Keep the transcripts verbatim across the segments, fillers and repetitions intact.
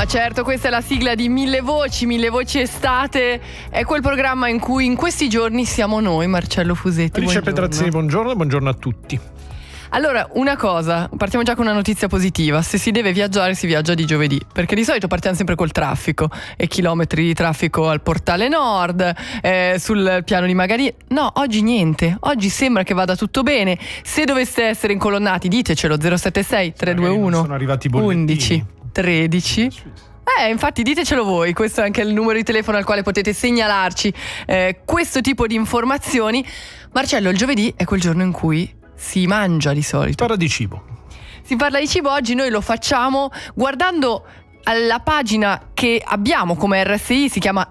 Ma certo, questa è la sigla di Mille Voci, Mille Voci Estate. È quel programma in cui in questi giorni siamo noi, Marcello Fusetti. Alice buongiorno. Petrazzini, buongiorno e buongiorno a tutti. Allora, una cosa, partiamo già con una notizia positiva. Se si deve viaggiare, si viaggia di giovedì, perché di solito partiamo sempre col traffico e chilometri di traffico al Portale Nord, eh, sul piano di Magari. No, oggi niente, oggi sembra che vada tutto bene. Se doveste essere incolonnati, ditecelo. Zero sette sei tre due uno sono arrivati i bollettini. undici tredici. Eh, infatti ditecelo voi, questo è anche il numero di telefono al quale potete segnalarci eh, questo tipo di informazioni. Marcello, il giovedì è quel giorno in cui si mangia di solito. Parla di cibo. Si parla di cibo, oggi noi lo facciamo guardando alla pagina che abbiamo come R S I, si chiama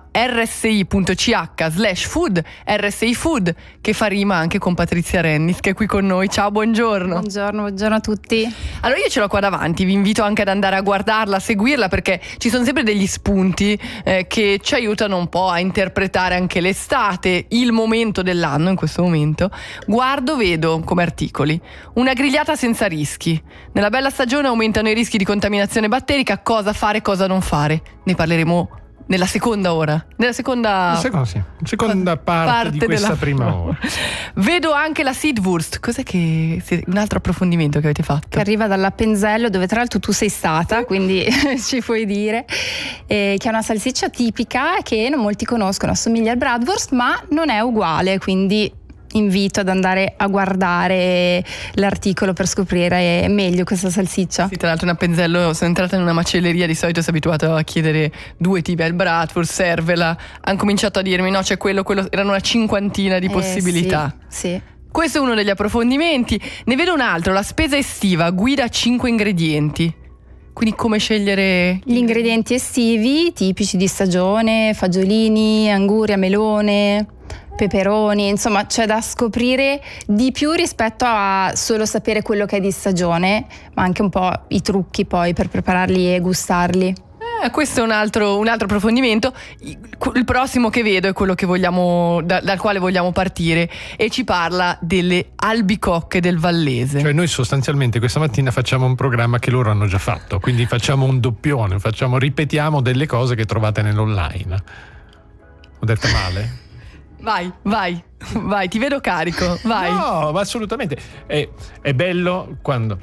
rsi.ch slash food, R S I Food, che fa rima anche con Patrizia Rennis che è qui con noi. Ciao, buongiorno. Buongiorno, buongiorno a tutti. Allora io ce l'ho qua davanti, vi invito anche ad andare a guardarla, a seguirla, perché ci sono sempre degli spunti eh, che ci aiutano un po' a interpretare anche l'estate, il momento dell'anno in questo momento. Guardo, vedo come articoli: una grigliata senza rischi. Nella bella stagione aumentano i rischi di contaminazione batterica, cosa fare, cosa non fare. Ne parleremo nella seconda ora, nella seconda, La seconda, sì. seconda parte, parte di questa della... prima ora. Vedo anche la Seedwurst. Cos'è che un altro approfondimento che avete fatto? Che arriva dall'Appenzello, dove tra l'altro tu sei stata, quindi ci puoi dire, eh, che è una salsiccia tipica che non molti conoscono, assomiglia al Bratwurst ma non è uguale, quindi invito ad andare a guardare l'articolo per scoprire meglio questa salsiccia. Sì, tra l'altro in Appenzello sono entrata in una macelleria, di solito sono abituato a chiedere due tipi al Bratwurst, servela. Hanno cominciato a dirmi no, c'è quello, quello, erano una cinquantina di possibilità. Eh, sì, sì. Questo è uno degli approfondimenti. Ne vedo un altro, la spesa estiva, guida cinque ingredienti. Quindi come scegliere gli ingredienti estivi tipici di stagione: fagiolini, anguria, melone, peperoni, insomma c'è da scoprire di più rispetto a solo sapere quello che è di stagione, ma anche un po' i trucchi poi per prepararli e gustarli. Eh, questo è un altro, un altro approfondimento. Il prossimo che vedo è quello che vogliamo, da, dal quale vogliamo partire, e ci parla delle albicocche del Vallese. Cioè noi sostanzialmente questa mattina facciamo un programma che loro hanno già fatto, quindi facciamo un doppione, facciamo, ripetiamo delle cose che trovate nell'online. Ho detto male? Vai, vai, vai, ti vedo carico, vai. No, ma assolutamente. È, è bello quando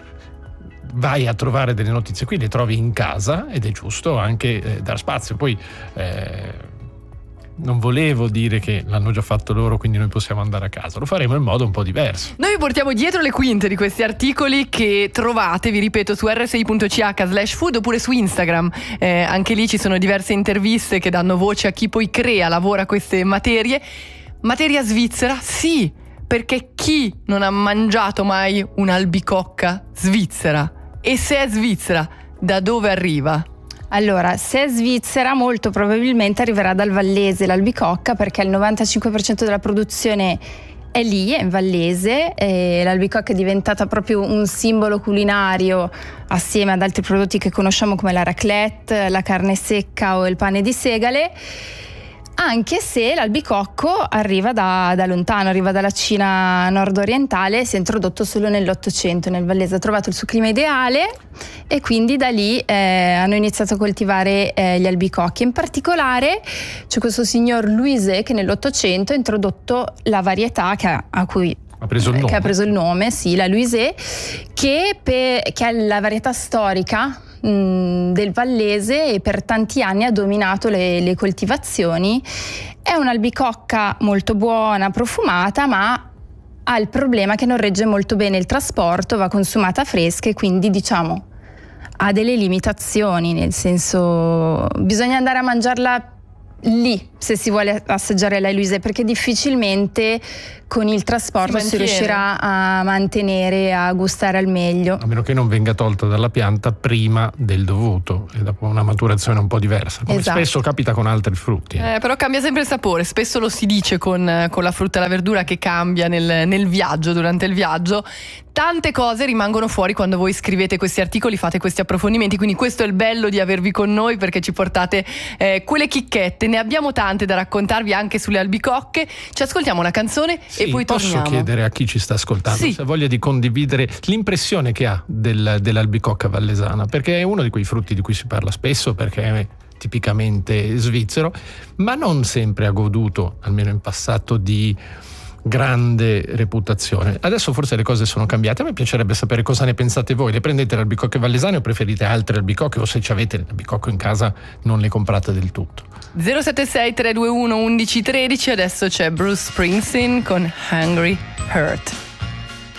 vai a trovare delle notizie qui, le trovi in casa, ed è giusto anche eh, dar spazio. Poi eh, non volevo dire che l'hanno già fatto loro, quindi noi possiamo andare a casa. Lo faremo in modo un po' diverso. Noi vi portiamo dietro le quinte di questi articoli che trovate, vi ripeto, su rsi.ch slash food oppure su Instagram. Eh, anche lì ci sono diverse interviste che danno voce a chi poi crea, lavora queste materie. Materia svizzera? Sì, perché chi non ha mangiato mai un'albicocca svizzera? E se è svizzera, da dove arriva? Allora, se è svizzera, molto probabilmente arriverà dal Vallese l'albicocca, perché il novantacinque per cento della produzione è lì, è in Vallese, e l'albicocca è diventata proprio un simbolo culinario assieme ad altri prodotti che conosciamo come la raclette, la carne secca o il pane di segale. Anche se l'albicocco arriva da, da lontano, arriva dalla Cina nord-orientale, si è introdotto solo nell'Ottocento nel Vallese, ha trovato il suo clima ideale e quindi da lì eh, hanno iniziato a coltivare eh, gli albicocchi. In particolare c'è questo signor Louiset che nell'Ottocento ha introdotto la varietà che ha, a cui ha preso il nome, che ha preso il nome, sì, la Louiset, che, pe, che è la varietà storica del Vallese e per tanti anni ha dominato le, le coltivazioni. È un'albicocca molto buona, profumata, ma ha il problema che non regge molto bene il trasporto, va consumata fresca e quindi diciamo ha delle limitazioni, nel senso bisogna andare a mangiarla lì se si vuole assaggiare la Louiset, perché difficilmente con il trasporto si, si riuscirà a mantenere, a gustare al meglio, a meno che non venga tolta dalla pianta prima del dovuto e dopo una maturazione un po' diversa, come esatto. spesso capita con altri frutti. Eh, però cambia sempre il sapore, spesso lo si dice con, con la frutta e la verdura che cambia nel, nel viaggio, durante il viaggio. Tante cose rimangono fuori quando voi scrivete questi articoli, fate questi approfondimenti, quindi questo è il bello di avervi con noi, perché ci portate eh, quelle chicchette. ne abbiamo tante da raccontarvi anche sulle albicocche. Ci ascoltiamo una canzone sì, e poi posso torniamo. Posso chiedere a chi ci sta ascoltando sì. se ha voglia di condividere l'impressione che ha del, dell'albicocca vallesana, perché è uno di quei frutti di cui si parla spesso, perché è tipicamente svizzero, ma non sempre ha goduto, almeno in passato, di grande reputazione. Adesso forse le cose sono cambiate. A me piacerebbe sapere cosa ne pensate voi. Le prendete le albicocche vallesane o preferite altre albicocche, o se ci avete l'albicocco in casa non le comprate del tutto? zero sette sei tre due uno uno uno uno tre zero. Adesso c'è Bruce Springsteen con Hungry Heart.